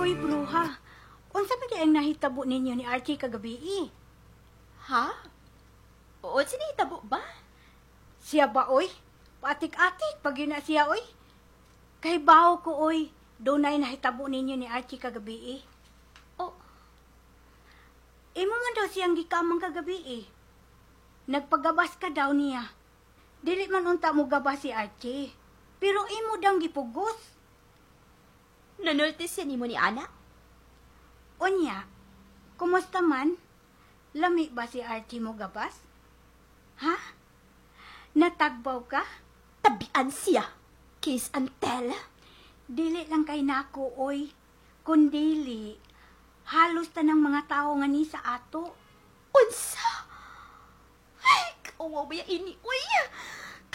Hoy, bruha. Unsa ba ang nahitabo ninyo ni Archie kagabi? Ha? Oo, sinitabo ba? Siya ba, oy? Patik-atik pag yun na siya, oy. Kay baho ko, oy. Doon ay nahitabo ninyo ni Archie kagabi. Oh, Imo man daw siyang gikamang kagabi. Nagpagabas ka daw niya. Dili man unta mo gabas si Archie. Pero imo dang gipugos. nanultis siya nimo ni Ana? Unya, kumusta man? Lami ba si Archie mo gabas? Ha? Natagbaw ka? Tabian siya. Kiss and tell. Dili lang kay nako, oy. Kundili, halos tanang mga tao nga ni sa ato. Unsa? Ay, kawawa ba ini? Uy,